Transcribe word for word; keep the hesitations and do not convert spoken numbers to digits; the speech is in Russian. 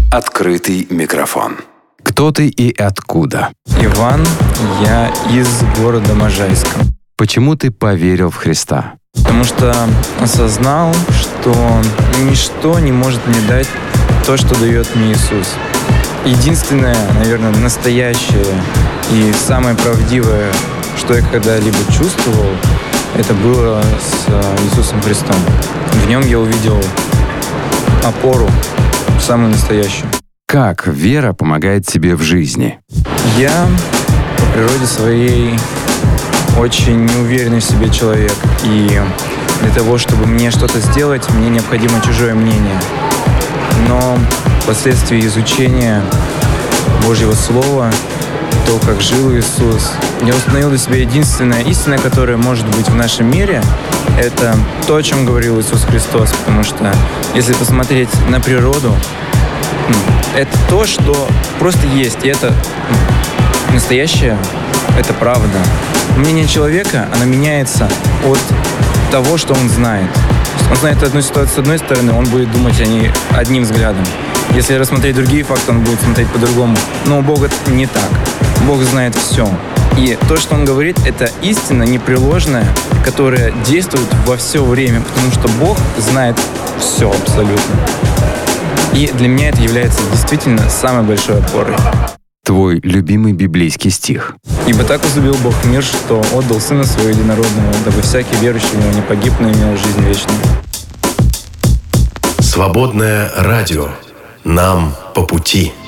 Открытый микрофон. Кто ты и откуда? Иван, я из города Можайска. Почему ты поверил в Христа? Потому что осознал, что ничто не может мне дать то, что дает мне Иисус. Единственное, наверное, настоящее и самое правдивое, что я когда-либо чувствовал, это было с Иисусом Христом. В нем я увидел опору, самую настоящую. Как вера помогает тебе в жизни? Я по природе своей очень неуверенный в себе человек. И для того, чтобы мне что-то сделать, мне необходимо чужое мнение. Но впоследствии изучения Божьего Слова, то, как жил Иисус, я установил для себя единственная истина, которая может быть в нашем мире, это то, о чем говорил Иисус Христос. Потому что если посмотреть на природу, это то, что просто есть. И это настоящее, это правда. Мнение человека, оно меняется от того, что он знает. Он знает одну ситуацию с одной стороны, он будет думать о ней одним взглядом. Если рассмотреть другие факты, он будет смотреть по-другому. Но у Бога не так. Бог знает все. И то, что Он говорит, это истина непреложная, которая действует во все время, потому что Бог знает все абсолютно. И для меня это является действительно самой большой опорой. Твой любимый библейский стих. «Ибо так возлюбил Бог мир, что отдал Сына Своего Единородного, дабы всякий верующий в Него не погиб, но имел жизнь вечную». Свободное радио. Нам по пути.